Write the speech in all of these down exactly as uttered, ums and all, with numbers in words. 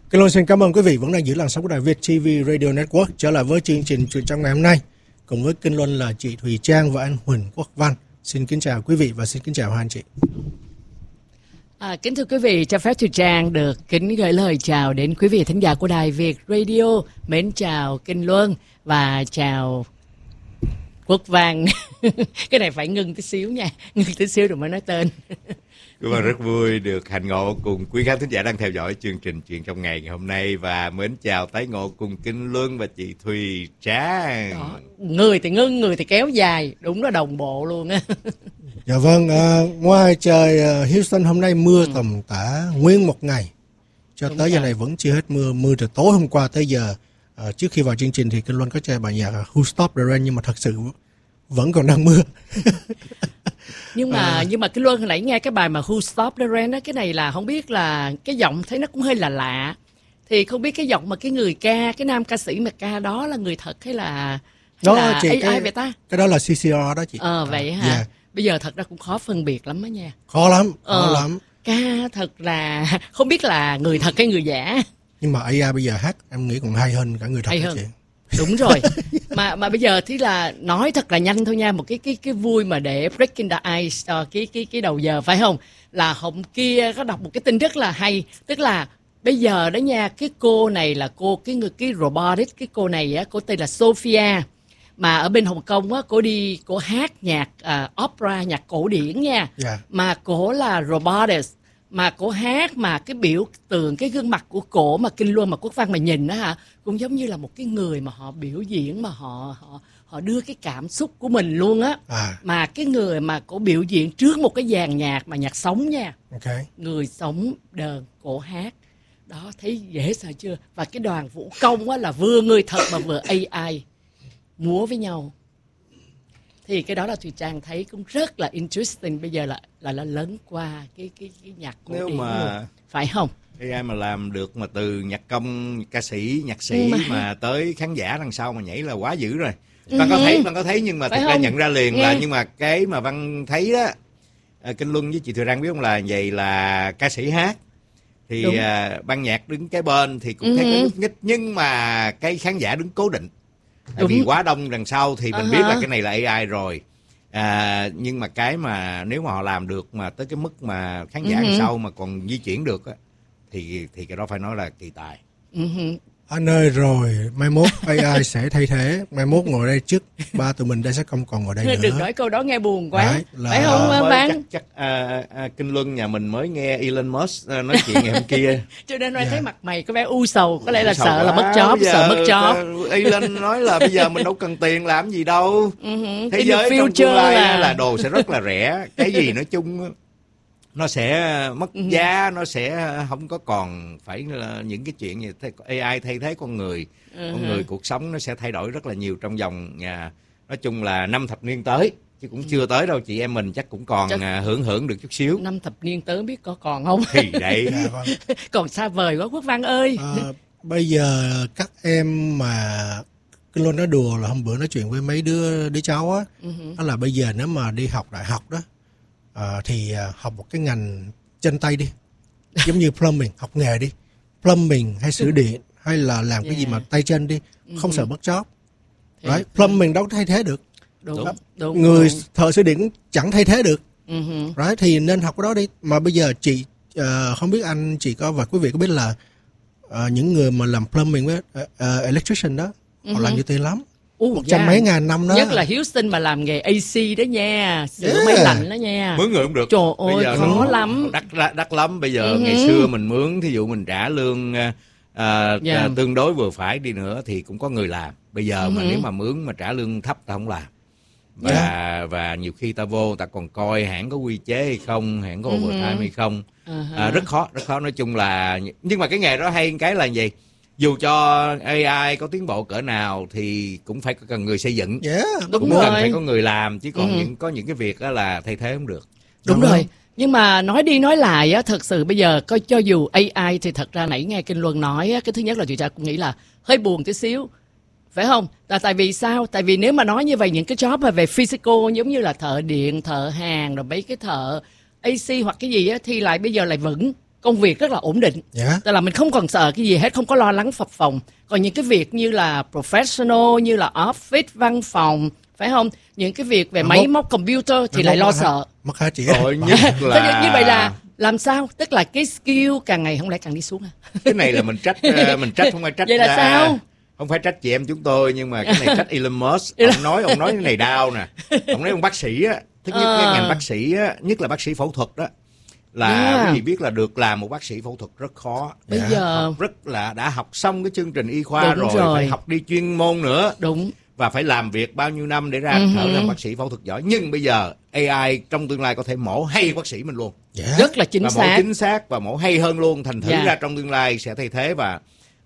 Kinh Luân xin cảm ơn quý vị vẫn đang giữ làn sóng của đài Việt ti vi Radio Network. Trở lại với chương trình truyền trong ngày hôm nay, cùng với Kinh Luân là chị Thùy Trang và anh Huỳnh Quốc Văn. Xin kính chào quý vị và xin kính chào hai anh chị. À, kính thưa quý vị, cho phép Thùy Trang được kính gửi lời chào đến quý vị thính giả của đài Việt Radio. Mến chào Kinh Luân và chào Quốc Văn. Cái này phải ngưng tí xíu nha, ngưng tí xíu rồi mới nói tên. Chúng tôi rất vui được hành ngộ cùng quý khán thính giả đang theo dõi chương trình Chuyện trong ngày ngày hôm nay, và mến chào tái ngộ cùng Kinh Luân và chị Thùy Trang. Đó. Người thì ngưng, người thì kéo dài, đúng là đồng bộ luôn á. Dạ vâng, à, ngoài trời uh, Houston hôm nay mưa ừ. tầm tã nguyên một ngày, cho đúng tới rồi. Giờ này vẫn chưa hết mưa. Mưa từ tối hôm qua tới giờ. Uh, trước khi vào chương trình thì Kinh Luân có chơi bài nhạc Who Stop the Rain, nhưng mà thật sự vẫn còn đang mưa. nhưng mà à. nhưng mà Kinh Luân hồi nãy nghe cái bài mà Who Stop the Rain đó, cái này là không biết là cái giọng thấy nó cũng hơi là lạ, thì không biết cái giọng mà cái người ca, cái nam ca sĩ mà ca đó là người thật hay là, hay đó là chị, a i cái, vậy ta? Cái đó là xê xê rờ đó chị. Ờ vậy hả? Yeah. Bây giờ thật ra cũng khó phân biệt lắm đó nha. Khó lắm, khó ờ, lắm. Ca thật là không biết là người thật hay người giả. Nhưng mà a i bây giờ hát em nghĩ còn hay hơn cả người thật đó chị. Đúng rồi. mà mà bây giờ thì là nói thật là nhanh thôi nha, một cái cái cái vui mà để breaking the ice uh, cái cái cái đầu giờ phải không? Là hôm kia có đọc một cái tin rất là hay, tức là bây giờ đó nha, cái cô này là cô cái người cái robotic, cái cô này á, cô tên là Sophia, mà ở bên Hồng Kông á, cô đi cô hát nhạc uh, opera, nhạc cổ điển nha. Yeah. Mà cô là robotic, mà cổ hát mà cái biểu tượng, cái gương mặt của cổ mà Kinh Luân mà Quốc Văn mà nhìn đó hả, cũng giống như là một cái người mà họ biểu diễn, mà họ họ họ đưa cái cảm xúc của mình luôn á. À. Mà cái người mà cổ biểu diễn trước một cái dàn nhạc mà nhạc sống nha. Okay. Người sống đờn, cổ hát. Đó, thấy dễ sợ chưa? Và cái đoàn vũ công á là vừa người thật mà vừa a i múa với nhau. Thì cái đó là Thùy Trang thấy cũng rất là interesting. Bây giờ là là, là lấn qua cái cái cái nhạc cổ điển mà phải không? a i mà làm được mà từ nhạc công, ca sĩ, nhạc sĩ mà, mà tới khán giả đằng sau mà nhảy là quá dữ rồi. Bạn uh-huh. có thấy, bạn có thấy nhưng mà phải thực không? Ra nhận ra liền yeah. là nhưng mà cái mà Văn thấy đó, à, Kinh Luân với chị Thùy Trang biết không, là vậy là ca sĩ hát thì à, ban nhạc đứng cái bên thì cũng uh-huh. thấy có nhúc nhích, nhưng mà cái khán giả đứng cố định. Tại vì quá đông đằng sau thì mình uh-huh. biết là cái này là a i rồi. À, nhưng mà cái mà nếu mà họ làm được mà tới cái mức mà khán giả uh-huh. đằng sau mà còn di chuyển được á, thì thì cái đó phải nói là kỳ tài. Uh-huh. Anh ơi, rồi mai mốt a i sẽ thay thế, mai mốt ngồi đây trước ba tụi mình đây sẽ không còn ngồi đây nữa. Đừng nói câu đó nghe buồn quá. Đấy, là... phải không à, Văn? Chắc, chắc à, à, Kinh Luân nhà mình mới nghe Elon Musk à, nói chuyện ngày hôm kia. Cho nên nói yeah. thấy mặt mày có vẻ u sầu, có lẽ là sợ là mất job, sợ mất job. Elon nói là bây giờ mình đâu cần tiền làm gì đâu. Uh-huh. Thế cái giới trong tương lai là... là đồ sẽ rất là rẻ. Cái gì nói chung nó sẽ mất uh-huh. giá, nó sẽ không có còn phải là những cái chuyện như a i thay thế con người. Uh-huh. Con người, cuộc sống nó sẽ thay đổi rất là nhiều trong vòng nhà, nói chung là năm thập niên tới, chứ cũng chưa tới đâu. Chị em mình chắc cũng còn chắc... hưởng hưởng được chút xíu. Năm thập niên tới biết có còn không? Thì đấy. Dạ, vâng. Còn xa vời quá Quốc Văn ơi. À, bây giờ các em mà Kinh Luân nói đùa là hôm bữa nói chuyện với mấy đứa đứa cháu á, uh-huh. đó là bây giờ nếu mà đi học đại học đó à, thì học một cái ngành chân tay đi, giống như plumbing, học nghề đi, plumbing hay sửa điện hay là làm yeah. cái gì mà tay chân đi, không uh-huh. sợ mất job. Đấy, plumbing đâu có thay thế được. Đúng, đúng, người đúng. thợ sửa điện cũng chẳng thay thế được. Uh-huh. Đấy, thì nên học cái đó đi. Mà bây giờ chị uh, không biết anh chị có và quý vị có biết là uh, những người mà làm plumbing với uh, uh, electrician đó, uh-huh. họ làm nhiều tiền lắm. Uh, một trăm yeah. mấy ngàn năm đó. Nhất là Houston mà làm nghề a xê đó nha, sửa yeah. máy lạnh đó nha. Mướn người cũng được. Trời ơi, khó nó lắm. Đắt, đắt lắm. Bây giờ uh-huh. ngày xưa mình mướn, thí dụ mình trả lương uh, uh, yeah. tương đối vừa phải đi nữa thì cũng có người làm. Bây giờ uh-huh. mà nếu mà mướn mà trả lương thấp ta không làm. Và yeah. và nhiều khi ta vô ta còn coi hãng có quy chế hay không, hãng có overtime uh-huh. hay không. Uh-huh. À, rất khó, rất khó. Nói chung là, nhưng mà cái nghề đó hay cái là gì? Dù cho a i có tiến bộ cỡ nào thì cũng phải cần người xây dựng, yeah, đúng cũng rồi. Cần phải có người làm, chứ còn ừ. những có những cái việc đó là thay thế không được. Đúng, đúng rồi. Nhưng mà nói đi nói lại á, thật sự bây giờ coi cho dù a i thì thật ra nãy nghe Kinh Luân nói á, cái thứ nhất là chị Trà cũng nghĩ là hơi buồn tí xíu, phải không? Là tại vì sao? Tại vì nếu mà nói như vậy những cái job mà về physical giống như là thợ điện, thợ hàn rồi mấy cái thợ a xê hoặc cái gì á thì lại bây giờ lại vững. công việc rất là ổn định. Yeah. Tức là mình không còn sợ cái gì hết, không có lo lắng phập phồng. Còn những cái việc như là professional, như là office, văn phòng, phải không? Những cái việc về Mà máy mốt- móc computer thì Mà lại mốt lo mất sợ. Mất hả chị? Rồi nhất là Như vậy là làm sao? Tức là cái skill càng ngày không lẽ càng đi xuống à? cái này là mình trách ờ, mình trách không phải trách Vậy là ờ, sao? không phải trách chị em chúng tôi, nhưng mà cái này trách Elon Musk. Ông nói ông nói cái này đau nè. Ông nói ông bác sĩ á, thứ nhất Ờ. cái ngành bác sĩ á, nhất là bác sĩ phẫu thuật đó, là Yeah. quý vị biết là được làm một bác sĩ phẫu thuật rất khó. Bây Dạ. giờ Học rất là đã học xong cái chương trình y khoa Đúng rồi, rồi. phải học đi chuyên môn nữa, đúng. và phải làm việc bao nhiêu năm để ra Ừ trở hứ. thành bác sĩ phẫu thuật giỏi. Nhưng bây giờ a i trong tương lai có thể mổ hay bác sĩ mình luôn, Yeah. Rất là chính và mổ xác. chính xác và mổ hay hơn luôn. Thành thử Dạ. ra trong tương lai sẽ thay thế. Và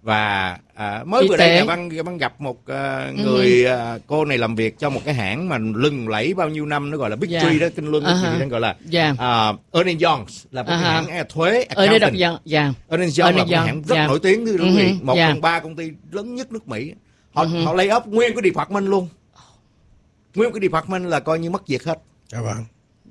và à, mới Y vừa đây tế. nhà văn nhà văn gặp một à, người à, cô này làm việc cho một cái hãng mà lừng lẫy bao nhiêu năm, nó gọi là Big Dạ. Tree đó, kinh luân đó, À-ha. chị đang gọi là Dạ. uh, Ernst Young, là một cái À-ha. hãng à, thuế Ở đây đọc accountant. dân, dạ. Ernst Young là Ernst một Young, hãng rất dạ. nổi tiếng, thưa quý Ừ vị, hứ, một dạ. trong ba công ty lớn nhất nước Mỹ. Họ họ lay off nguyên cái department luôn, nguyên cái department là coi như mất việc hết. Dạ vâng.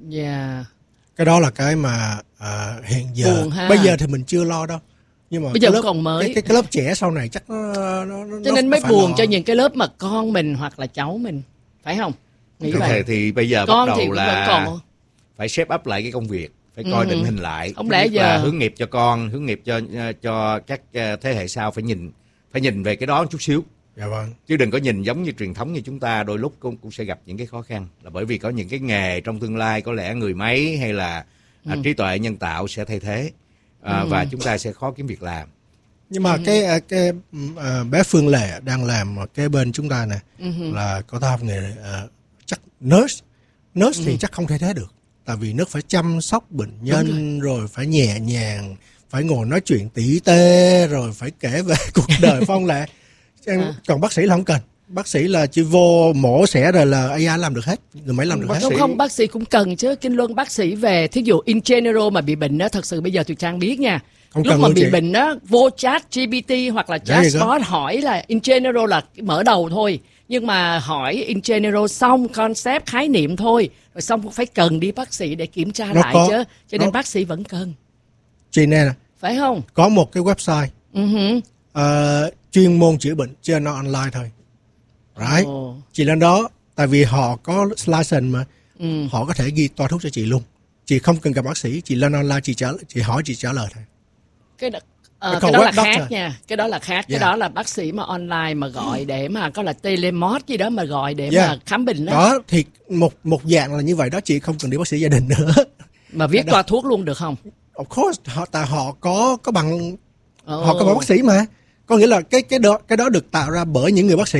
Dạ. Cái đó là cái mà à, hiện giờ Buồn ha. bây giờ thì mình chưa lo đâu, nhưng mà Bây giờ cái lớp, còn mới. cái, cái, cái lớp trẻ sau này chắc nó, nó, nó Cho nên nó mới phải buồn lo. cho những cái lớp mà con mình hoặc là cháu mình, phải không? Nghĩ Thì, vậy. thì bây giờ Con bắt thì đầu cũng vẫn là còn. phải shape up lại cái công việc, phải coi Ừ. định hình lại. Không Thứ lẽ nhất là giờ- hướng nghiệp cho con, hướng nghiệp cho cho các ờ, thế hệ sau phải nhìn phải nhìn về cái đó một chút xíu, Dạ vâng. chứ đừng có nhìn giống như truyền thống như chúng ta, đôi lúc cũng cũng sẽ gặp những cái khó khăn, là bởi vì có những cái nghề trong tương lai có lẽ người máy hay là à, trí tuệ nhân tạo sẽ thay thế, à, và chúng ta sẽ khó kiếm việc làm. Nhưng mà cái à, cái à, bé Phương Lệ đang làm ở cái bên chúng ta nè, là có ta học nghề à, chắc nurse, nurse thì chắc không thay thế được, tại vì nurse phải chăm sóc bệnh nhân, rồi phải nhẹ nhàng, phải ngồi nói chuyện tỉ tê, rồi phải kể về cuộc đời Phong Lệ. À. Còn bác sĩ là không cần, bác sĩ là chỉ vô mổ xẻ rồi là a i làm được hết, người máy làm được Bác hết. Không sĩ- không, bác sĩ cũng cần chứ. Kinh Luân, bác sĩ về thí dụ in general mà bị bệnh đó, thật sự bây giờ Thùy Trang biết nha, Không lúc cần mà luôn bị chị. bệnh đó, vô chat giê pê tê hoặc là Dạ, vậy cơ. chatbot hỏi là in general là mở đầu thôi, nhưng mà hỏi in general xong concept khái niệm thôi, rồi xong cũng phải cần đi bác sĩ để kiểm tra Nó lại có- chứ. Cho nên nó- bác sĩ vẫn cần, Chị nè, phải không? có một cái website Ừ hứ. ờ, chuyên môn chữa bệnh trên nó online thôi. Right. Ồ. Chị lên đó, tại vì họ có license mà, Ừ. họ có thể ghi toa thuốc cho chị luôn. Chị không cần gặp bác sĩ, chị lên online, chị trả, chị hỏi, chị trả lời thôi. Cái đó, ờ, Cái cái con đó là web khác doctor. nha, cái đó là khác. Cái Yeah. đó là bác sĩ mà online mà gọi để mà có là telemod gì đó mà gọi để Yeah. mà khám bệnh đó. Đó thì một một dạng là như vậy đó, chị không cần đi bác sĩ gia đình nữa. Mà viết Cái đó- toa thuốc luôn được không? Of course, họ tại họ có có bằng, Ồ. họ có bằng bác sĩ mà. Có nghĩa là cái cái đó cái đó được tạo ra bởi những người bác sĩ.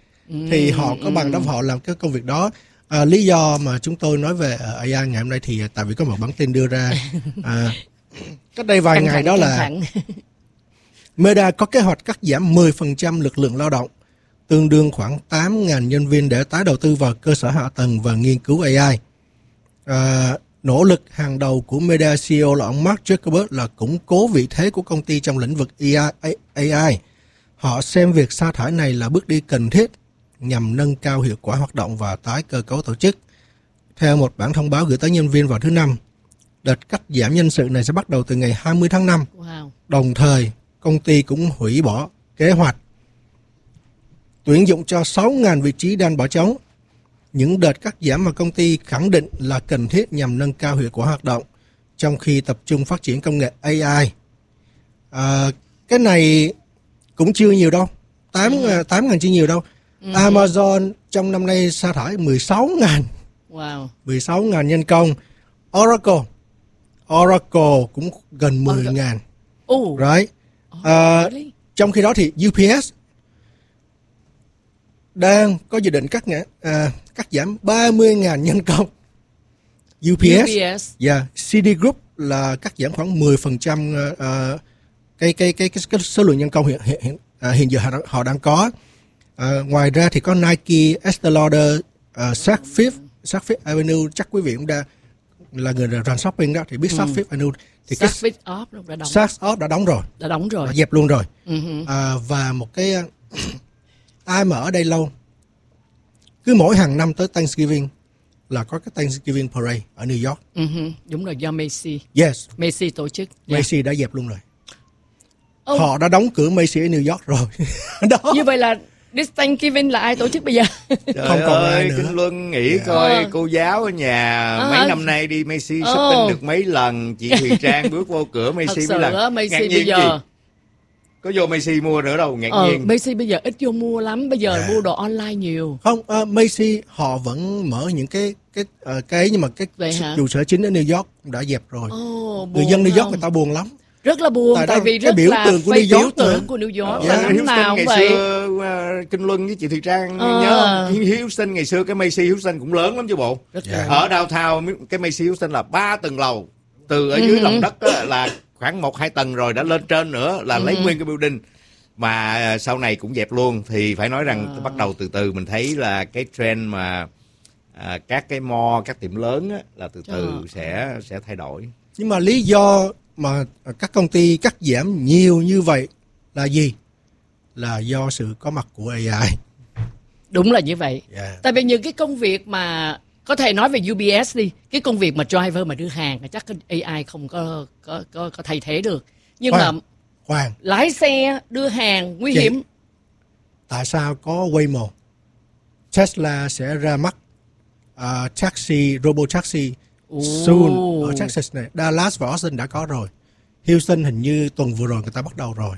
Thì họ có bằng đó, họ làm cái công việc đó. À, lý do mà chúng tôi nói về uh, a i ngày hôm nay thì uh, tại vì có một bản tin đưa ra à, cách đây vài Căng ngày thẳng, đó căng là thẳng. Meta có kế hoạch cắt giảm mười phần trăm lực lượng lao động, tương đương khoảng tám nghìn nhân viên để tái đầu tư vào cơ sở hạ tầng và nghiên cứu a i. À, nỗ lực hàng đầu của Meta xê e ô là ông Mark Zuckerberg là củng cố vị thế của công ty trong lĩnh vực a i. Họ xem việc sa thải này là bước đi cần thiết nhằm nâng cao hiệu quả hoạt động và tái cơ cấu tổ chức. Theo một bản thông báo gửi tới nhân viên vào thứ Năm, đợt cắt giảm nhân sự này sẽ bắt đầu từ ngày hai mươi tháng năm. Wow. Đồng thời, công ty cũng hủy bỏ kế hoạch tuyển dụng cho sáu nghìn vị trí đang bỏ trống. Những đợt cắt giảm mà công ty khẳng định là cần thiết nhằm nâng cao hiệu quả hoạt động, trong khi tập trung phát triển công nghệ a i. À, cái này cũng chưa nhiều đâu, tám nghìn chưa nhiều đâu. Amazon trong năm nay sa thải mười sáu nghìn, Wow. mười sáu nghìn nhân công. Oracle, Oracle cũng gần mười nghìn. Oh, Right. À, really? trong khi đó thì u pê ét đang có dự định cắt, à, cắt giảm ba mươi nghìn nhân công. u pê ét, u pê ét. yeah, xê đê Group là cắt giảm khoảng mười phần trăm uh, cái, cái, cái, cái, cái số lượng nhân công hiện, hiện, hiện, uh, hiện giờ họ, họ đang có. Uh, ngoài ra thì có Nike, Estée Lauder, uh, Saks Fifth, Saks Fifth Avenue, chắc quý vị cũng đã là người run shopping đó thì biết Saks Fifth Avenue. Thì cái Saks Fifth Off lúc đã đóng, Saks Off đã đóng rồi, đã đóng rồi. đã dẹp luôn rồi. Ừ hứ. À, và một cái ai mà ở đây lâu, cứ mỗi hàng năm tới Thanksgiving là có cái Thanksgiving Parade ở New York. Uh-huh. Đúng rồi, do Macy. Yes. Macy tổ chức. Macy yeah. đã dẹp luôn rồi. Oh. Họ đã đóng cửa Macy ở New York rồi. Đó. Như vậy là this Thanksgiving là ai tổ chức bây giờ? Trời không còn ai nữa. Kinh Luân nghĩ yeah. coi à. cô giáo ở nhà à. mấy năm nay đi Macy oh. shopping được mấy lần, chị Thùy Trang bước vô cửa Macy mấy lần. Thật sự Macy bây giờ gì? Có vô Macy mua nữa đâu, ngạc ờ, nhiên. Macy bây giờ ít vô mua lắm, bây giờ yeah. mua đồ online nhiều. Không, uh, Macy họ vẫn mở những cái cái uh, cái nhưng mà cái trụ sở chính ở New York đã dẹp rồi. Oh, người dân New York người ta buồn lắm. Rất là buồn, tại, tại vì rất biểu là tượng của New York, biểu tượng của New York yeah. là lúc nào ngày vậy? Xưa uh, Kinh Luân với chị Thùy Trang ờ. nhớ không? Houston ngày xưa cái Macy Houston cũng lớn lắm chứ bộ. Yeah. Ở downtown cái Macy Houston là ba tầng lầu, từ ở dưới uh-huh. lòng đất á, là khoảng một hai tầng rồi đã lên trên nữa là uh-huh. lấy nguyên cái building. Mà sau này cũng dẹp luôn. Thì phải nói rằng à. bắt đầu từ từ mình thấy là cái trend mà à, các cái mall, các tiệm lớn á, là từ từ à. sẽ sẽ thay đổi. Nhưng mà lý do mà các công ty cắt giảm nhiều như vậy là gì? Là do sự có mặt của a i. Đúng là như vậy. Yeah. Tại vì những cái công việc mà có thể nói về u pê ét đi, cái công việc mà driver mà đưa hàng chắc a i không có có có, có thay thế được. Nhưng Khoan. mà Khoan. lái xe đưa hàng nguy Chị, hiểm. Tại sao có Waymo? Tesla sẽ ra mắt uh, taxi, robot taxi oh. soon ở Texas này. Dallas và Austin đã có rồi. Houston hình như tuần vừa rồi người ta bắt đầu rồi.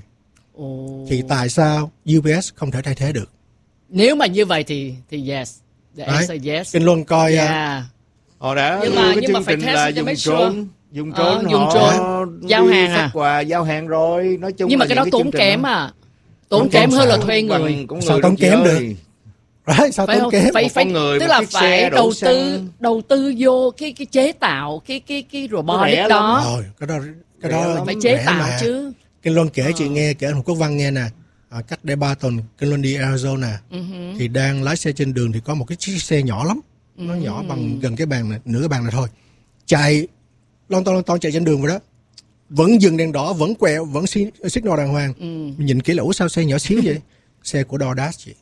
Oh. Thì tại sao u pê ét không thể thay thế được? Nếu mà như vậy thì thì yes. The answer yes. Kinh Luân coi. Yeah. Uh, họ đã nhưng mà, nhưng mà phải test là dùng drone. Dùng trốn ờ, dùng trốn giao hàng à quà giao hàng rồi nói chung nhưng mà là cái đó cái tốn kém đó. à tốn không kém hơn sao. là thuê người sao tốn kém được right, sao phải tốn không? kém phải phải người tức là phải đầu tư đầu tư vô cái cái chế tạo cái cái cái robotic đó rồi cái đó cái đó phải chế tạo mà. chứ Kinh Luân kể ờ. chị nghe kể Hồng Quốc Văn nghe nè à, cách đây ba tuần Kinh Luân đi Arizona uh-huh. thì đang lái xe trên đường thì có một cái chiếc xe nhỏ lắm nó uh-huh. nhỏ bằng gần cái bàn này nửa cái bàn này thôi chạy lon ton lon ton chạy trên đường vậy đó vẫn dừng đèn đỏ vẫn quẹo vẫn signal đàng hoàng ừ. nhìn kỹ là ủa sao xe nhỏ xíu vậy xe của DoorDash chị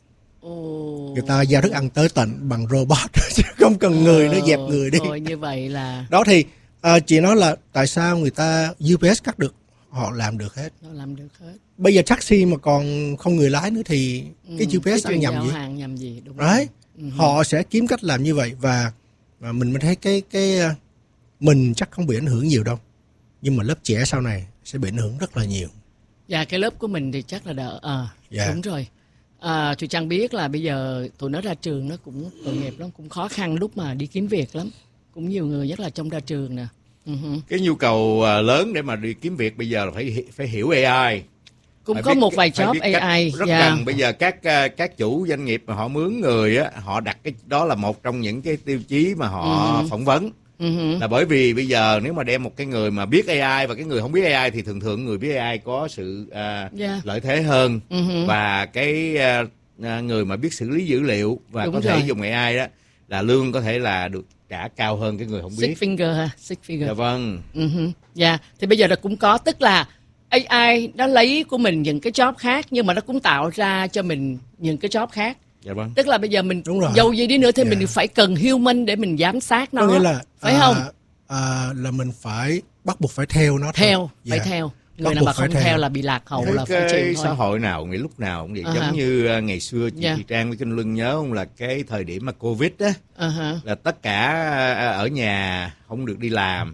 oh. người ta giao thức ăn tới tận bằng robot chứ không cần người nữa dẹp người đi thôi như vậy là đó thì à, chị nói là tại sao người ta u pê ét cắt được họ làm được hết họ làm được hết bây giờ taxi mà còn không người lái nữa thì ừ. cái u pê ét ăn nhầm gì hàng nhầm gì đúng right? ừ. Họ sẽ kiếm cách làm như vậy và, và mình mới thấy cái cái mình chắc không bị ảnh hưởng nhiều đâu nhưng mà lớp trẻ sau này sẽ bị ảnh hưởng rất là nhiều. Dạ cái lớp của mình thì chắc là đỡ à, dạ. Đúng rồi à, Thùy Trang biết là bây giờ tụi nó ra trường nó cũng tội nghiệp lắm cũng khó khăn lúc mà đi kiếm việc lắm cũng nhiều người nhất là trong ra trường nè uh-huh. Cái nhu cầu lớn để mà đi kiếm việc bây giờ là phải phải hiểu a i cũng phải có biết, một vài job a i rất yeah. cần bây giờ các các chủ doanh nghiệp mà họ mướn người á họ đặt cái đó là một trong những cái tiêu chí mà họ uh-huh. phỏng vấn. Uh-huh. Là bởi vì bây giờ nếu mà đem một cái người mà biết a i và cái người không biết a i thì thường thường người biết a i có sự uh, yeah. lợi thế hơn uh-huh. và cái uh, người mà biết xử lý dữ liệu và Đúng có rồi. thể dùng a i đó là lương có thể là được trả cao hơn cái người không biết. Six finger ha, six finger. Dạ vâng. Uh-huh. Yeah. Thì bây giờ nó cũng có tức là a i nó lấy của mình những cái job khác nhưng mà nó cũng tạo ra cho mình những cái job khác. Dạ vâng. Tức là bây giờ mình dầu gì đi nữa thì yeah. mình phải cần human để mình giám sát nó. Có nghĩa là phải à, không? À, là mình phải bắt buộc phải theo nó. Theo, thôi. phải yeah. theo. Người nào mà không theo. theo là bị lạc hậu yeah. là cái phải chịu thôi. Xã hội nào nghĩ lúc nào cũng vậy. Uh-huh. Giống như ngày xưa chị yeah. Thị Trang với Kinh Luân nhớ không là cái thời điểm mà Covid á uh-huh. là tất cả ở nhà không được đi làm.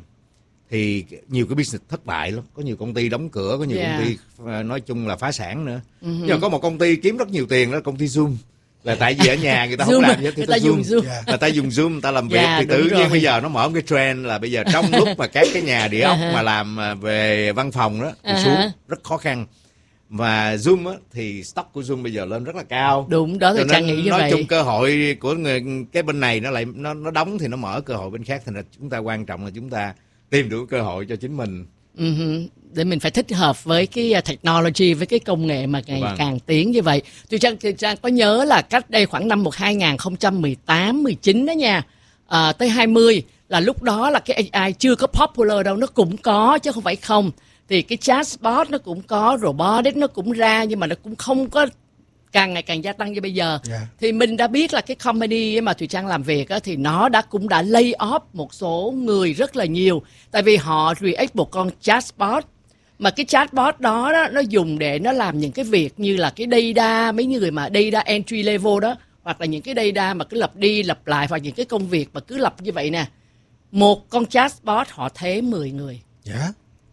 Thì nhiều cái business thất bại lắm, có nhiều công ty đóng cửa, có nhiều yeah. công ty nói chung là phá sản nữa. Uh-huh. Nhưng mà có một công ty kiếm rất nhiều tiền đó, công ty Zoom. Là tại vì ở nhà người ta không làm gì hết, người ta dùng Zoom, yeah. người ta dùng Zoom, người ta làm việc yeah, thì tự rồi. nhiên bây giờ nó mở một cái trend là bây giờ trong lúc mà các cái nhà địa ốc uh-huh. mà làm về văn phòng đó thì uh-huh. xuống rất khó khăn. Và Zoom á, thì stock của Zoom bây giờ lên rất là cao. Đúng đó, thì Trang nghĩ như nói vậy. Nói chung cơ hội của người cái bên này nó lại nó nó đóng thì nó mở cơ hội bên khác, thành ra chúng ta quan trọng là chúng ta tìm được cơ hội cho chính mình. Uh-huh. Để mình phải thích hợp với cái technology, với cái công nghệ mà ngày vâng. càng tiến như vậy. Tôi Trang, Trang có nhớ là cách đây khoảng năm một hai không một tám mười chín đó nha, à, tới hai mươi là lúc đó là cái a i chưa có popular đâu, nó cũng có chứ không phải không. Thì cái chatbot nó cũng có, robotic nó cũng ra nhưng mà nó cũng không có càng ngày càng gia tăng như bây giờ. Yeah. Thì mình đã biết là cái company mà Thùy Trang làm việc á, thì nó đã cũng đã lay off một số người rất là nhiều. Tại vì họ create một con chatbot, mà cái chatbot đó, đó nó dùng để nó làm những cái việc như là cái data, mấy người mà data entry level đó, hoặc là những cái data mà cứ lặp đi lặp lại, hoặc những cái công việc mà cứ lặp như vậy nè. Một con chatbot họ thế mười người. Yeah.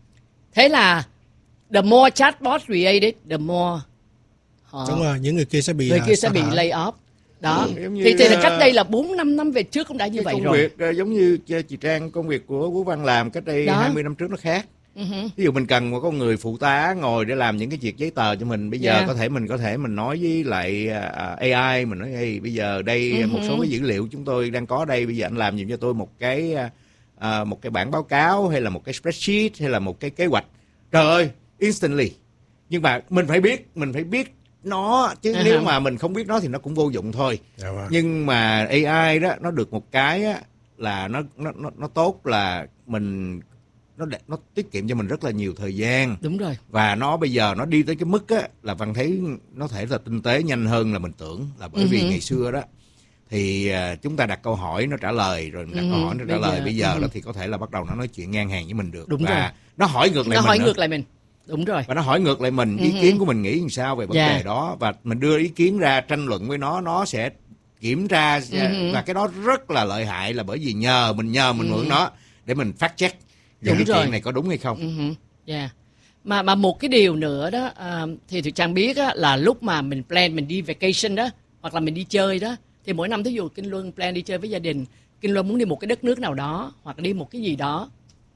Thế là the more chatbot created, the more họ, Đúng rồi, những người kia sẽ bị người kia uh, sẽ bị hại. lay off. Đó. Ừ, như, thì thì là uh, cách đây là bốn năm năm về trước cũng đã như vậy công rồi. việc uh, giống như chị Trang, công việc của Quốc Văn làm cách đây đó. hai mươi năm trước nó khác. Uh-huh. Ví dụ mình cần một con người phụ tá ngồi để làm những cái việc giấy tờ cho mình. Bây giờ Yeah. có thể mình có thể mình nói với lại uh, a i, mình nói hey, bây giờ đây Uh-huh. một số cái dữ liệu chúng tôi đang có đây, bây giờ anh làm giùm cho tôi một cái uh, một cái bản báo cáo hay là một cái spreadsheet hay là một cái kế hoạch. Trời ơi, instantly. Nhưng mà mình phải biết, mình phải biết nó chứ uh-huh. nếu mà mình không biết nó thì nó cũng vô dụng thôi. Yeah, right. Nhưng mà a i đó nó được một cái á, là nó nó nó nó tốt là mình nó nó tiết kiệm cho mình rất là nhiều thời gian. Đúng rồi. Và nó bây giờ nó đi tới cái mức á là Văn thấy nó thể là tinh tế nhanh hơn là mình tưởng, là bởi uh-huh. vì ngày xưa đó thì uh, chúng ta đặt câu hỏi nó trả lời, rồi mình đặt uh-huh. câu hỏi nó trả bây lời giờ, bây giờ uh-huh. đó thì có thể là bắt đầu nó nói chuyện ngang hàng với mình được. Đúng và rồi. nó hỏi ngược lại nó mình hỏi nữa. ngược lại mình. Đúng rồi. Và nó hỏi ngược lại mình ý uh-huh. kiến của mình nghĩ làm sao về vấn yeah. đề đó, và mình đưa ý kiến ra tranh luận với nó, nó sẽ kiểm tra uh-huh. và cái đó rất là lợi hại, là bởi vì nhờ mình nhờ mình uh-huh. mượn nó để mình fact check về cái chuyện này có đúng hay không. Uh-huh. Yeah. Mà mà một cái điều nữa đó uh, thì Thùy Trang biết á, là lúc mà mình plan mình đi vacation đó, hoặc là mình đi chơi đó, thì mỗi năm thí dụ Kinh Luân plan đi chơi với gia đình, Kinh Luân muốn đi một cái đất nước nào đó hoặc đi một cái gì đó,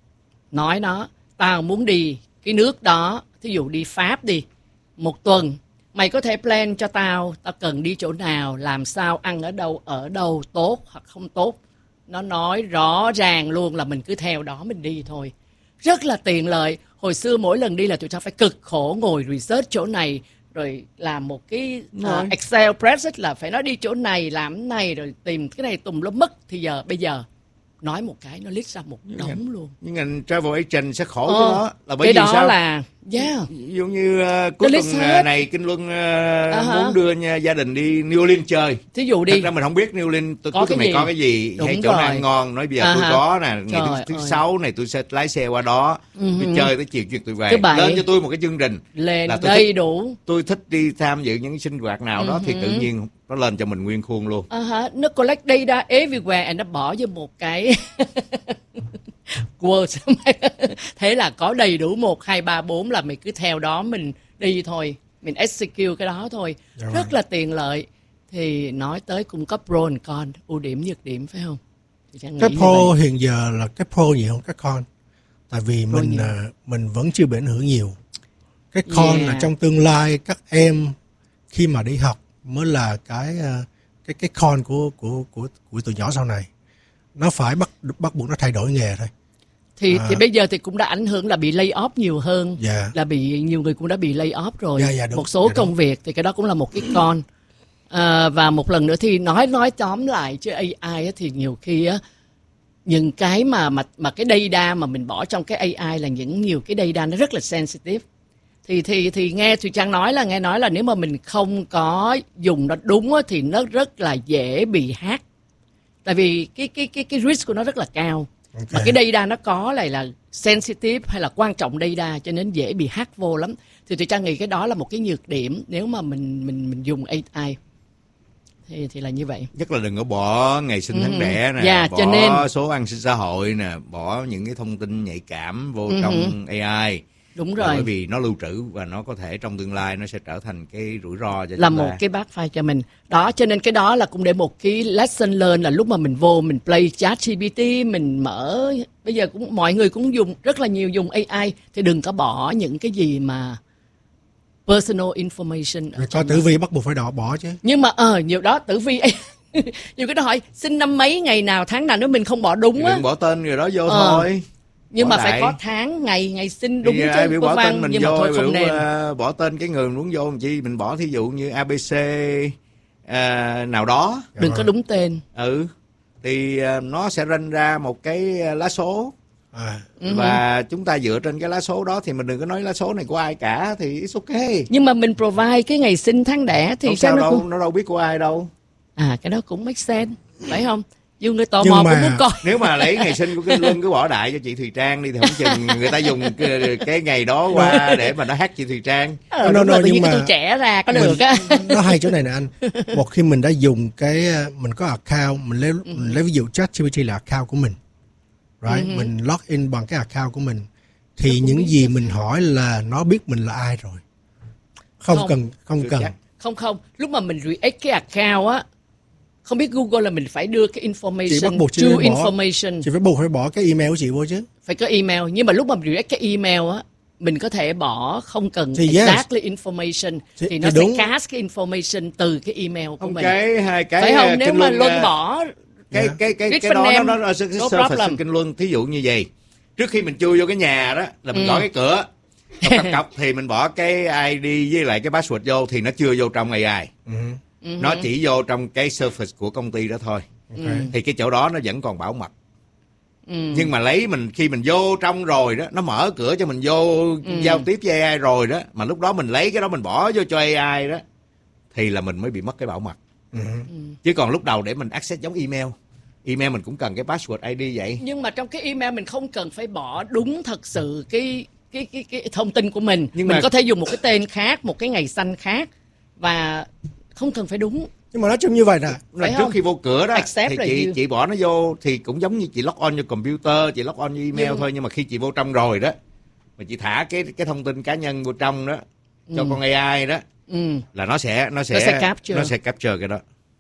nói nó tao muốn đi cái nước đó, thí dụ đi Pháp đi một tuần, mày có thể plan cho tao, tao cần đi chỗ nào, làm sao, ăn ở đâu, ở đâu, tốt hoặc không tốt. Nó nói rõ ràng luôn, là mình cứ theo đó mình đi thôi. Rất là tiện lợi. Hồi xưa mỗi lần đi là tụi tao phải cực khổ ngồi research chỗ này, rồi làm một cái uh, Excel spreadsheet là phải nói đi chỗ này, làm cái này, rồi tìm cái này tùm lum mất. Thì giờ bây giờ nói một cái nó list ra một đống nhưng luôn. Nhưng ngành travel agent sẽ khổ ờ, với nó là bởi cái vì đó sao? là yeah. Ví dụ như uh, cuối tuần uh, này Kinh Luân uh, uh-huh. muốn đưa nha, gia đình đi New Orleans chơi. Thí dụ đi. Thật ra mình không biết New Orleans cuối tuần này có cái gì, đúng hay chỗ rồi. nào ăn ngon. Nói bây giờ uh-huh. tôi có nè, ngày thứ, thứ sáu này tôi sẽ lái xe qua đó, uh-huh. tôi chơi tới chiều chiều tôi về. Lên cho tôi một cái chương trình lên là tôi đầy thích, đủ. Tôi thích đi tham dự những cái sinh hoạt nào uh-huh. đó thì tự nhiên nó lên cho mình nguyên khuôn luôn. Uh-huh. Nó collect data everywhere and nó bỏ vô một cái Word. Thế là có đầy đủ một, hai, ba, bốn là mình cứ theo đó mình đi thôi, mình execute cái đó thôi. Yeah, rất right. là tiện lợi. Thì nói tới cung cấp pro and con, ưu điểm nhược điểm phải không? Cái pro hiện giờ là cái pro nhiều hơn cái con. Tại vì pro mình nhiều. mình vẫn chưa bị ảnh hưởng nhiều. Cái con yeah. là trong tương lai các em khi mà đi học mới là cái cái cái con của của của của tụi nhỏ sau này. Nó phải bắt bắt buộc nó thay đổi nghề thôi. Thì à. thì bây giờ thì cũng đã ảnh hưởng là bị lay off nhiều hơn, yeah. là bị nhiều người cũng đã bị lay off rồi. Yeah, yeah, đúng, một số yeah, công đúng. việc thì cái đó cũng là một cái con. À, và một lần nữa thì nói nói tóm lại chứ a i thì nhiều khi á, những cái mà mà mà cái data mà mình bỏ trong cái a i là những nhiều cái data nó rất là sensitive. Thì thì thì nghe Thùy Trang nói là nghe nói là nếu mà mình không có dùng nó đúng á, thì nó rất là dễ bị hack. Tại vì cái cái cái cái risk của nó rất là cao. Okay. Mà cái data nó có lại là sensitive hay là quan trọng data, cho nên dễ bị hack vô lắm. Thì Thùy Trang nghĩ cái đó là một cái nhược điểm nếu mà mình mình mình dùng a i. Thì thì là như vậy. Nhất là đừng có bỏ ngày sinh tháng đẻ nè, yeah, bỏ cho nên... số an sinh xã hội nè, bỏ những cái thông tin nhạy cảm vô uh-huh. trong a i. Đúng rồi. Bởi vì nó lưu trữ và nó có thể trong tương lai nó sẽ trở thành cái rủi ro cho là chúng ta. Một cái backfire cho mình. Đó, cho nên cái đó là cũng để một cái lesson learn, là lúc mà mình vô mình play chat giê pê tê, mình mở, bây giờ cũng mọi người cũng dùng rất là nhiều dùng a i, thì đừng có bỏ những cái gì mà personal information. Rồi có tử vi bắt buộc phải đỏ bỏ chứ. Nhưng mà ờ nhiều đó tử vi nhiều cái đó hỏi sinh năm mấy, ngày nào, tháng nào, nếu mình không bỏ đúng á, đừng bỏ tên người đó vô ờ. thôi. Nhưng bỏ mà đại. phải có tháng, ngày, ngày sinh đúng thì, chứ. Biểu bỏ tên mình nhưng vô, mà thôi không biểu, nên. Uh, bỏ tên cái người mình muốn vô làm chi, mình bỏ thí dụ như a bê xê uh, nào đó. Đừng có đúng tên. Ừ. Thì uh, nó sẽ ranh ra một cái lá số. À. Và uh-huh. chúng ta dựa trên cái lá số đó thì mình đừng có nói lá số này của ai cả, thì it's okay. Nhưng mà mình provide cái ngày sinh tháng đẻ thì không sao sao nó đâu, cũng... nó đâu biết của ai đâu. À, cái đó cũng make sense, phải không? Dù người tò mò mà... cũng muốn coi. Nếu mà lấy ngày sinh của Kinh Luân cứ bỏ đại cho chị Thùy Trang đi thì không chừng người ta dùng cái, cái ngày đó qua để mà nó hát chị Thùy Trang. Ờ, no, no, no, nhưng mà tôi trẻ ra có được á. Nó hay chỗ này nè anh. Một khi mình đã dùng cái mình có account, mình lấy ừ. mình lấy ví dụ ChatGPT là account của mình, right? Ừ. Mình log in bằng cái account của mình thì những gì mình hỏi là nó biết mình là ai rồi. Không, không. cần không Được cần. Chắc. Không không, lúc mà mình create cái account á, không biết Google là mình phải đưa cái information, chị bắt buộc chị true bỏ, information. Chị phải buộc phải bỏ cái email của chị vô chứ. Phải có email, nhưng mà lúc mà mình create cái email á, mình có thể bỏ không cần thì exactly yes. information thì, thì nó thì sẽ đúng. cast cái information từ cái email của không, mình. Cái hai cái phải không? Nếu Kinh mà Luân, Luân bỏ cái yeah. cái cái cái, cái đó nó nó nó no surface Kinh Luân, thí dụ như vậy. Trước khi mình chui vô cái nhà đó là mình ừ. gõ cái cửa, cọc cọc cọc thì mình bỏ cái i đê với lại cái password vô thì nó chưa vô trong a i. Ừ. Uh-huh. Nó chỉ vô trong cái surface của công ty đó thôi. Okay. Thì cái chỗ đó nó vẫn còn bảo mật. Ừ. Nhưng mà lấy mình khi mình vô trong rồi đó, nó mở cửa cho mình vô ừ. giao tiếp với a i rồi đó, mà lúc đó mình lấy cái đó mình bỏ vô cho a i đó thì là mình mới bị mất cái bảo mật. Ừ. Chứ còn lúc đầu để mình access giống email, email mình cũng cần cái password i đê vậy. Nhưng mà trong cái email mình không cần phải bỏ đúng thật sự cái cái cái cái thông tin của mình. Nhưng mình mà... có thể dùng một cái tên khác, một cái ngày sinh khác và không cần phải đúng. Nhưng mà nói chung như vậy nè, là trước khi vô cửa đó Accept thì chị you. chị bỏ nó vô thì cũng giống như chị log on vô computer, chị log on vô email nhưng... thôi, nhưng mà khi chị vô trong rồi đó mà chị thả cái cái thông tin cá nhân vô trong đó cho ừ. con a i đó ừ. là nó sẽ nó sẽ nó sẽ capture, nó sẽ capture cái đó.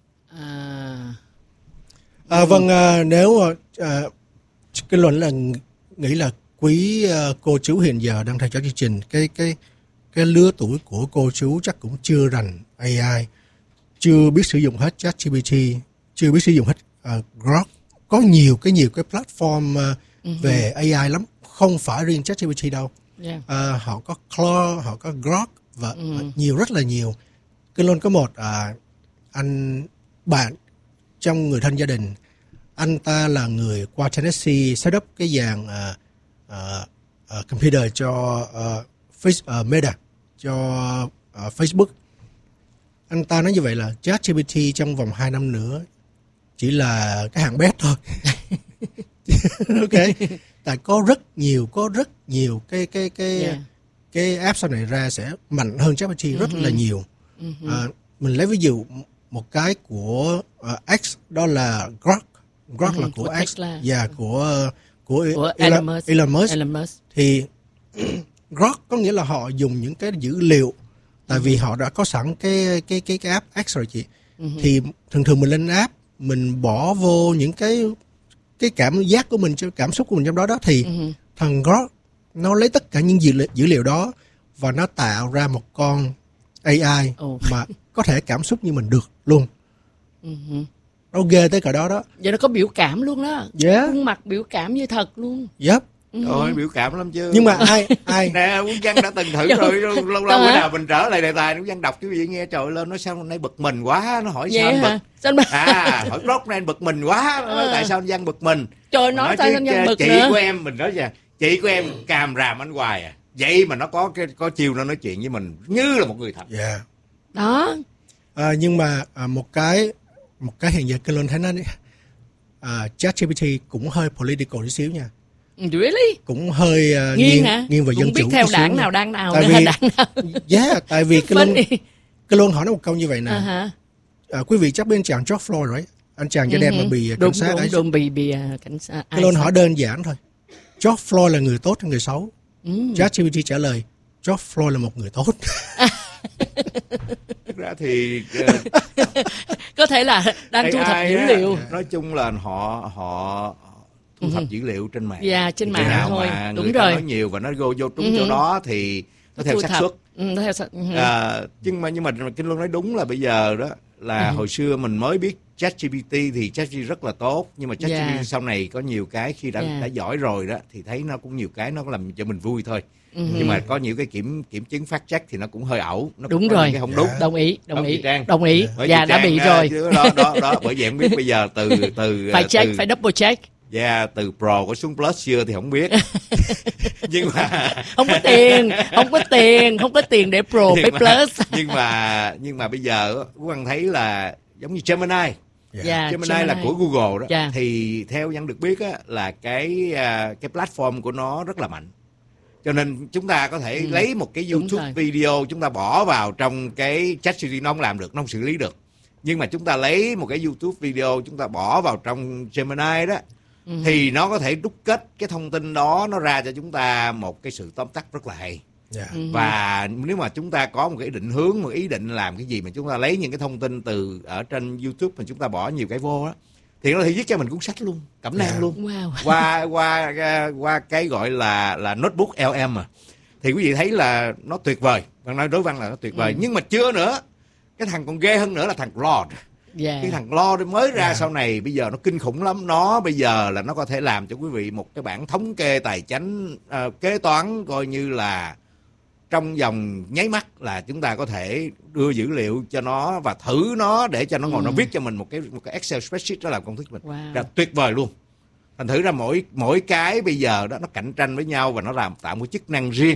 À, à vâng, à, nếu à, cái luận là nghĩ là quý uh, cô chú hiện giờ đang theo dõi chương trình, cái cái cái lứa tuổi của cô chú chắc cũng chưa rành a i, chưa biết sử dụng hết ChatGPT, chưa biết sử dụng hết uh, Grok. Có nhiều cái nhiều cái platform uh, uh-huh. về a i lắm, không phải riêng ChatGPT đâu. Yeah. Uh, họ có Claude, họ có Grok và uh-huh. uh, nhiều rất là nhiều. Cái luôn có một uh, anh bạn trong người thân gia đình, anh ta là người qua Tennessee set up cái dàn uh, uh, uh, computer cho uh, face, uh, Meta, cho uh, Facebook. Anh ta nói như vậy là ChatGPT trong vòng hai năm nữa chỉ là cái hạng bét thôi. Ok. Tại có rất nhiều, có rất nhiều cái cái cái yeah. cái app sau này ra sẽ mạnh hơn ChatGPT uh-huh. rất là nhiều. Uh-huh. À, mình lấy ví dụ một cái của uh, X, đó là Grok. Grok uh-huh. là của, của X và yeah, của của, của Elon, Musk. Elon Musk. Elon Musk. Thì Grok có nghĩa là họ dùng những cái dữ liệu, tại vì họ đã có sẵn cái cái cái cái app X rồi chị. Uh-huh. Thì thường thường mình lên app, mình bỏ vô những cái cái cảm giác của mình, cảm xúc của mình trong đó đó thì uh-huh. thằng Grok nó lấy tất cả những dữ liệu, dữ liệu đó và nó tạo ra một con a i oh. mà có thể cảm xúc như mình được luôn. Uh-huh. Nó ghê tới cả đó đó. Vậy nó có biểu cảm luôn đó. Yeah. Khuôn mặt biểu cảm như thật luôn. Yep. Rồi biểu cảm lắm chứ. Nhưng mà ai ai nè, Quốc Văn đã từng thử rồi, lâu lâu lâu bữa nào mình trở lại đề tài Quốc Văn đọc cái gì nghe trời lên, nó sao hôm nay bực mình quá, nó hỏi sao anh bực. Sao bực? À, hỏi Grok này anh bực mình quá, nói tại sao anh Văn bực mình. Trời, nói, nói sao anh Văn bực chị nữa. của em, mình nói rằng chị của em càm ràm anh hoài à. Vậy mà nó có cái có chiều nó nói chuyện với mình như là một người thật. Yeah. Đó. À, nhưng mà à, một cái một cái hiện giờ cái lên thấy nó à, ChatGPT cũng hơi political tí xíu nha. Really? Cũng hơi uh, nghiêng, nghiêng, hả? nghiêng về dân chủ. Cũng biết theo đảng nào đảng nào tại vì, đảng nào. Yeah, tại vì cái luôn cái luôn hỏi nó một câu như vậy nè. Uh-huh. À, quý vị chắc biết anh chàng George Floyd rồi, anh chàng da đen mà bị cảnh đúng, sát đúng, ấy. Đúng, bị bị uh, cảnh sát. Cái luôn hỏi đơn giản thôi. George Floyd là người tốt hay người xấu? Mm. ChatGPT trả lời George Floyd là một người tốt. Thực ra thì uh, có thể là đang thu thập dữ liệu. Nói chung là họ họ thu thập uh-huh. dữ liệu trên mạng. Dạ, yeah, trên mạng nào thôi. Mà đúng người rồi. Ta nói nhiều và nó vô vô trúng uh-huh. chỗ đó thì nó theo xác suất. Ừ, nó theo uh-huh. à, nhưng mà nhưng mà Kinh Luân nói đúng là bây giờ đó là uh-huh. hồi xưa mình mới biết ChatGPT thì ChatGPT rất là tốt, nhưng mà ChatGPT yeah. sau này có nhiều cái khi đã yeah. đã giỏi rồi đó thì thấy nó cũng nhiều cái nó làm cho mình vui thôi. Uh-huh. Nhưng mà có nhiều cái kiểm kiểm chứng fact check thì nó cũng hơi ẩu, nó đúng rồi, cái không đúng. Yeah. Đồng ý, đồng đúng ý, Trang. đồng ý. Dạ, đã bị rồi. Đó đó đó, bởi vậy em biết bây giờ từ từ phải check, từ, phải double check. Yeah, từ Pro có xuống Plus chưa thì không biết. Nhưng mà không có tiền, không có tiền, không có tiền để Pro với Plus. nhưng mà nhưng mà bây giờ Quốc Văn thấy là giống như Gemini. Yeah, Gemini, Gemini là của Google đó. Yeah. Thì theo Văn được biết á, là cái cái platform của nó rất là mạnh. Cho nên chúng ta có thể ừ. lấy một cái YouTube video, chúng ta bỏ vào trong cái ChatGPT, nó không làm được, nó không xử lý được. Nhưng mà chúng ta lấy một cái YouTube video, chúng ta bỏ vào trong Gemini đó, ừ. thì nó có thể đúc kết cái thông tin đó, nó ra cho chúng ta một cái sự tóm tắt rất là hay. Yeah. Ừ. Và nếu mà chúng ta có một cái định hướng, một ý định làm cái gì mà chúng ta lấy những cái thông tin từ ở trên YouTube mà chúng ta bỏ nhiều cái vô đó, thì nó có thể viết cho mình cuốn sách luôn, cẩm nang yeah. luôn. Wow. Qua qua qua cái gọi là là notebook L M à. Thì quý vị thấy là nó tuyệt vời. Văn nói đối văn là nó tuyệt vời, ừ. nhưng mà chưa nữa. Cái thằng còn ghê hơn nữa là thằng Claude. Yeah. Cái thằng Claude mới ra yeah. sau này bây giờ nó kinh khủng lắm. Nó bây giờ là nó có thể làm cho quý vị một cái bảng thống kê tài chính, uh, kế toán coi như là trong vòng nháy mắt là chúng ta có thể đưa dữ liệu cho nó và thử nó để cho nó ngồi ừ. nó viết cho mình một cái một cái Excel spreadsheet, nó làm công thức mình. Wow. Là tuyệt vời luôn. Thành thử ra mỗi mỗi cái bây giờ đó nó cạnh tranh với nhau và nó làm tạo một chức năng riêng.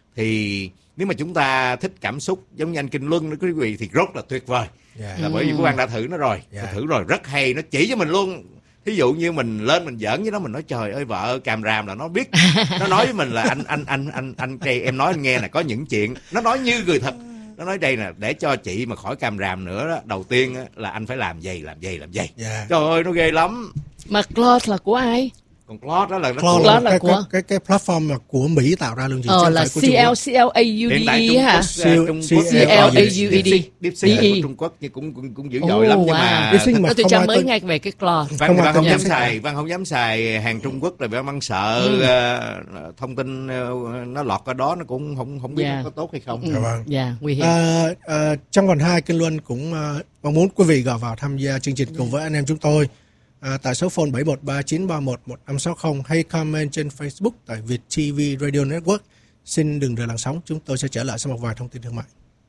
Thì nếu mà chúng ta thích cảm xúc giống như anh Kinh Luân đó quý vị thì rất là tuyệt vời. Yeah. Là bởi vì Quốc Văn đã thử nó rồi. Yeah. Thử rồi rất hay, nó chỉ cho mình luôn. Thí dụ như mình lên mình giỡn với nó, mình nói trời ơi vợ càm ràm, là nó biết, nó nói với mình là anh anh anh anh anh đây em nói anh nghe là có những chuyện, nó nói như người thật. Nó nói đây nè, để cho chị mà khỏi càm ràm nữa đó, đầu tiên á, là anh phải làm gì làm gì làm gì. Yeah. Trời ơi nó ghê lắm. Mà Claude là của ai? Còn Claude đó là nó Claude của... là, là cái, của cái, cái cái platform mà của Mỹ tạo ra luôn gì? Ờ là C L C L A U D E hả? C L A U D E. DeepSeek của Trung Quốc nhưng cũng cũng cũng dữ dội lắm, nhưng mà tôi tôi cho mới nghe về cái Claude. Văn Văn không dám xài, Văn không dám xài hàng Trung Quốc là vì Văn sợ thông tin nó lọt qua đó, nó cũng không không biết nó có tốt hay không. Dạ, nguy hiểm. Trong phần hai, Kinh Luân cũng mong muốn quý vị gọi vào tham gia chương trình cùng với anh em chúng tôi. À, tại số phone bảy một ba chín ba một một năm sáu không hay comment trên Facebook tại Việt ti vi Radio Network. Xin đừng rời làn sóng, chúng tôi sẽ trở lại sau một vài thông tin thương mại.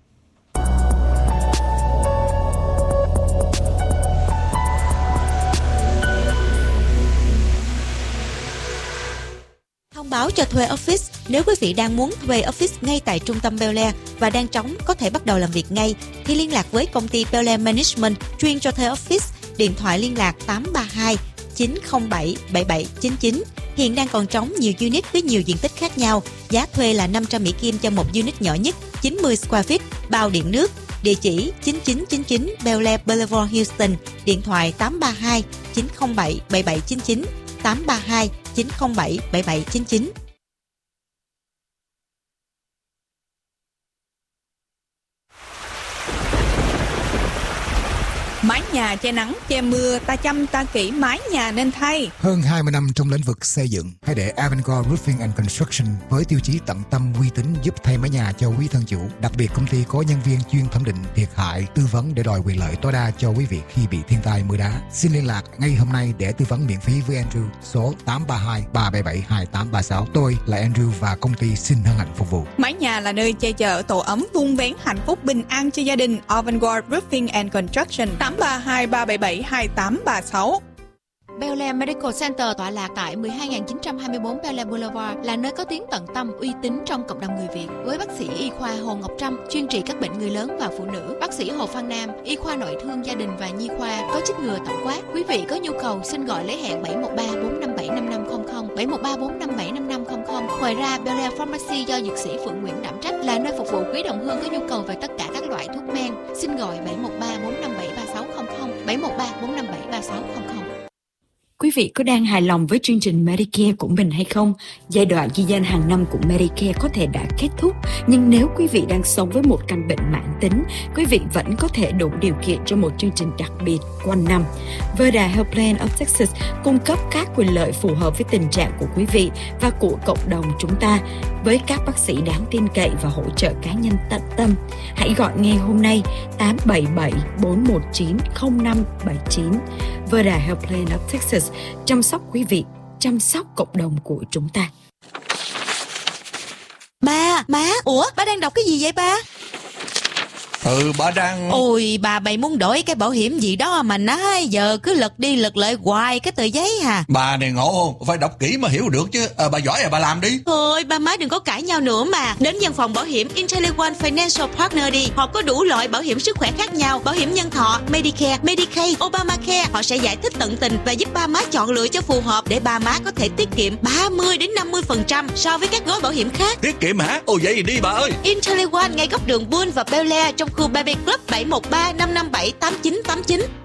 Thông báo cho thuê office. Nếu quý vị đang muốn thuê office ngay tại trung tâm Bel Air và đang trống có thể bắt đầu làm việc ngay, thì liên lạc với công ty Bel Air Management chuyên cho thuê office. Điện thoại liên lạc tám ba hai chín không bảy bảy bảy chín chín. Hiện đang còn trống nhiều unit với nhiều diện tích khác nhau. Giá thuê là năm trăm Mỹ Kim cho một unit nhỏ nhất, chín mươi square feet, bao điện nước. Địa chỉ chín chín chín chín Bel Air Boulevard, Houston. Điện thoại tám ba hai chín không bảy bảy bảy chín chín, tám ba hai chín không bảy bảy bảy chín chín. Mái nhà che nắng, che mưa, ta chăm ta kỹ mái nhà nên thay. Hơn hai mươi năm trong lĩnh vực xây dựng, hãy để Avangard Roofing and Construction với tiêu chí tận tâm uy tín giúp thay mái nhà cho quý thân chủ. Đặc biệt công ty có nhân viên chuyên thẩm định thiệt hại, tư vấn để đòi quyền lợi tối đa cho quý vị khi bị thiên tai mưa đá. Xin liên lạc ngay hôm nay để tư vấn miễn phí với Andrew số tám ba hai ba bảy bảy hai tám ba sáu. Tôi là Andrew và công ty xin hân hạnh phục vụ. Mái nhà là nơi che chở tổ ấm, vun vén hạnh phúc bình an cho gia đình. Avangard Roofing and Construction tám ba hai ba bảy bảy hai tám ba sáu. Bel Air Medical Center tọa lạc tại mười hai nghìn chín trăm hai mươi tư Bel Air Boulevard là nơi có tiếng tận tâm uy tín trong cộng đồng người Việt. Với bác sĩ y khoa Hồ Ngọc Trâm chuyên trị các bệnh người lớn và phụ nữ, bác sĩ Hồ Phan Nam y khoa nội thương gia đình và nhi khoa có chích ngừa tổng quát. Quý vị có nhu cầu xin gọi lấy hẹn bảy một ba bốn năm bảy năm năm không không, bảy một ba bốn năm bảy năm năm không không. Ngoài ra, Bel Air Pharmacy do dược sĩ Phượng Nguyễn đảm trách là nơi phục vụ quý đồng hương có nhu cầu về tất cả các loại thuốc men. Xin gọi bảy một ba bốn năm bảy ba sáu không không, bảy một ba bốn năm bảy ba sáu không không. Quý vị có đang hài lòng với chương trình Medicare của mình hay không? Giai đoạn ghi danh hàng năm của Medicare có thể đã kết thúc, nhưng nếu quý vị đang sống với một căn bệnh mãn tính, quý vị vẫn có thể đủ điều kiện cho một chương trình đặc biệt quanh năm. Verda Health Plan of Texas cung cấp các quyền lợi phù hợp với tình trạng của quý vị và của cộng đồng chúng ta, với các bác sĩ đáng tin cậy và hỗ trợ cá nhân tận tâm. Hãy gọi ngay hôm nay tám bảy bảy bốn một chín không năm bảy chín. Verda Health Plan of Texas, chăm sóc quý vị, chăm sóc cộng đồng của chúng ta. Ba, má, ủa, ba đang đọc cái gì vậy ba? Ừ, bà đang... Ôi, bà bày muốn đổi cái bảo hiểm gì đó mà nói giờ cứ lật đi lật lại hoài cái tờ giấy hà. Bà này ngộ không? Phải đọc kỹ mà hiểu được chứ. À, bà giỏi à, bà làm đi. Thôi, ba má đừng có cãi nhau nữa mà. Đến văn phòng bảo hiểm IntelliOne Financial Partner đi. Họ có đủ loại bảo hiểm sức khỏe khác nhau, bảo hiểm nhân thọ, Medicare, Medicaid, Obamacare. Họ sẽ giải thích tận tình và giúp ba má chọn lựa cho phù hợp để ba má có thể tiết kiệm ba mươi đến năm mươi phần trăm so với các gói bảo hiểm khác. Tiết kiệm hả? Ồ vậy thì đi bà ơi. IntelliOne ngay góc đường Bull và Bel Air trong khu Baby Club bảy một ba năm năm bảy tám chín tám chín.